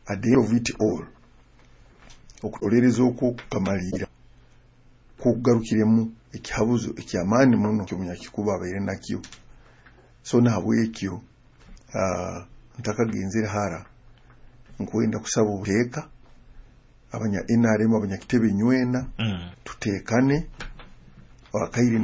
at the end of it all okutolereza okukamalira kugarukiremu ekihabuzo ekyamaani muno kyomunya kikuba abaire nakyo so nahabwekyo ntakagenze hara nkwenda kusaba obuteeka abanya NRM abanya kitebe nywena tutekane wakaire